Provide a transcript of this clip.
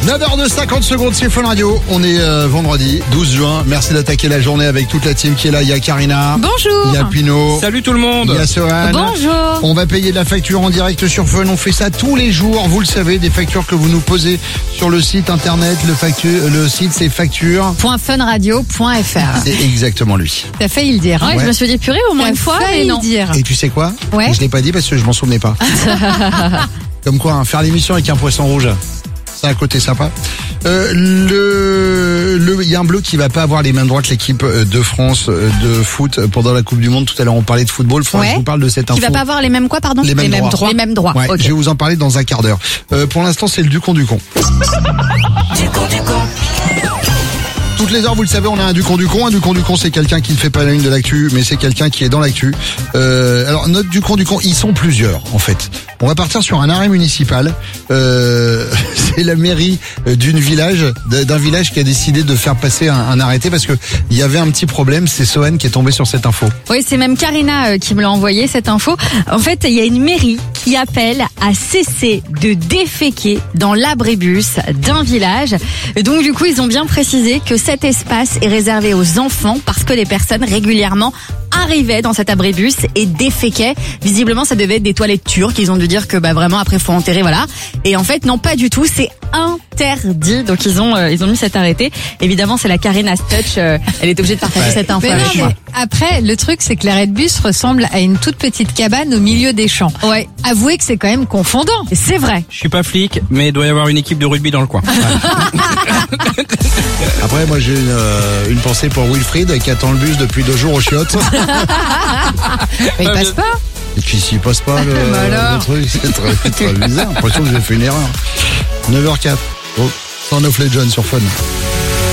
9h de 50 secondes, c'est Fun Radio. On est vendredi 12 juin. Merci d'attaquer la journée avec toute la team qui est là. Il y a Karina. Bonjour. Il y a Pino. Salut tout le monde. Il y a Sohan. Bonjour. On va payer de la facture en direct sur Fun. On fait ça tous les jours. Vous le savez, des factures que vous nous posez sur le site internet. Le site, c'est .funradio.fr. C'est exactement lui. T'as failli le dire. Ouais. Je me suis dit purée au moins une fois, mais non. Dire. Et tu sais quoi? Ouais. Je l'ai pas dit parce que je m'en souvenais pas. Comme quoi, faire l'émission avec un poisson rouge, c'est un côté sympa. Il y a un bleu qui va pas avoir les mêmes droits que l'équipe de France de foot pendant la Coupe du Monde. Tout à l'heure, on parlait de football. Je vous parle de cette info. Qui va pas avoir les mêmes quoi, pardon? Les mêmes droits. Les mêmes droits. Ouais, Okay. Je vais vous en parler dans un quart d'heure. Pour l'instant, c'est le Ducon. Toutes les heures, vous le savez, on a un Ducon. Un Ducon, c'est quelqu'un qui ne fait pas la une de l'actu, mais c'est quelqu'un qui est dans l'actu. Alors, notre Ducon, ils sont plusieurs, en fait. On va partir sur un arrêt municipal. C'est la mairie d'un village qui a décidé de faire passer un arrêté parce que il y avait un petit problème. C'est Sohan qui est tombé sur cette info. Oui, c'est même Karina qui me l'a envoyé, cette info. En fait, il y a une mairie qui appelle à cesser de déféquer dans l'abribus d'un village. Et donc, du coup, ils ont bien précisé que cet espace est réservé aux enfants parce que les personnes régulièrement arrivaient dans cet abribus et déféquaient. Visiblement, ça devait être des toilettes turques. Ils ont dû dire que vraiment après faut enterrer, voilà. Et en fait, non, pas du tout. C'est interdit. Donc ils ont mis cet arrêté. Évidemment, c'est la Karina Touch. Elle est obligée de partager cette info. Mais après, le truc, c'est que l'arrêt de bus ressemble à une toute petite cabane au milieu des champs. Ouais. Avouez que c'est quand même confondant. C'est vrai. Je suis pas flic, mais il doit y avoir une équipe de rugby dans le coin. Après, moi, j'ai une pensée pour Wilfried qui attend le bus depuis 2 jours aux chiottes. Mais il passe pas. Et puis s'il passe pas le truc, c'est très bizarre. J'ai l'impression que j'ai fait une erreur. 9h04. Oh, Son of Legend sur Fun.